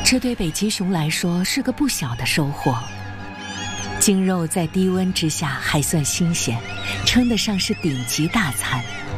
这对北极熊来说是个不小的收获。精肉在低温之下还算新鲜，称得上是顶级大餐。